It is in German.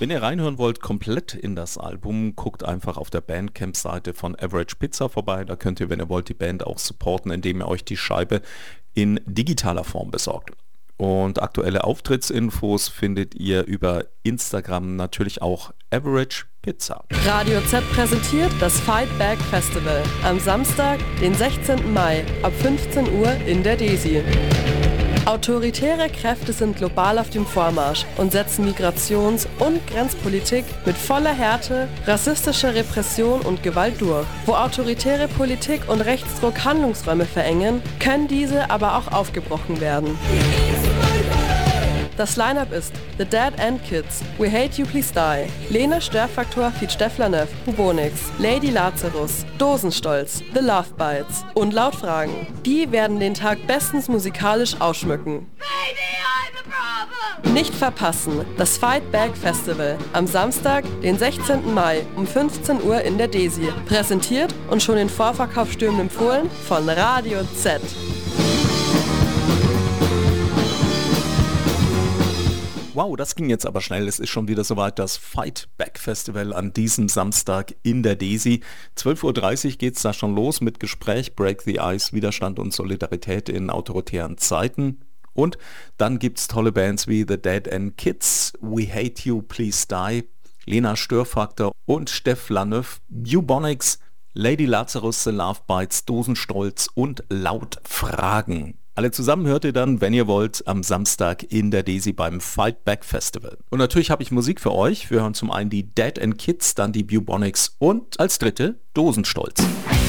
Wenn ihr reinhören wollt, komplett in das Album, guckt einfach auf der Bandcamp-Seite von Average Pizza vorbei. Da könnt ihr, wenn ihr wollt, die Band auch supporten, indem ihr euch die Scheibe in digitaler Form besorgt. Und aktuelle Auftrittsinfos findet ihr über Instagram, natürlich auch Average Pizza. Radio Z präsentiert das Fight Back Festival am Samstag, den 16. Mai ab 15 Uhr in der DESI. Autoritäre Kräfte sind global auf dem Vormarsch und setzen Migrations- und Grenzpolitik mit voller Härte, rassistischer Repression und Gewalt durch. Wo autoritäre Politik und Rechtsdruck Handlungsräume verengen, können diese aber auch aufgebrochen werden. Das Line-Up ist The Dead End Kids, We Hate You Please Die, Lena Störfaktor feat. Steflanev, Bubonix, Lady Lazarus, Dosenstolz, The Love Bites und Lautfragen. Die werden den Tag bestens musikalisch ausschmücken. Nicht verpassen, das Fight Back Festival am Samstag, den 16. Mai um 15 Uhr in der DESI. Präsentiert und schon in Vorverkaufsstürmen empfohlen von Radio Z. Wow, das ging jetzt aber schnell. Es ist schon wieder soweit, das Fight Back Festival an diesem Samstag in der DESI. 12:30 Uhr geht es da schon los mit Gespräch, Break the Ice, Widerstand und Solidarität in autoritären Zeiten. Und dann gibt es tolle Bands wie The Dead End Kids, We Hate You Please Die, Lena Störfaktor und Steflanev, Bubonix, Lady Lazarus, The Love Bites, Dosenstolz und Lautfragen. Alle zusammen hört ihr dann, wenn ihr wollt, am Samstag in der DESI beim Fight Back Festival. Und natürlich habe ich Musik für euch. Wir hören zum einen die Dead End Kids, dann die Bubonix und als dritte Dosenstolz.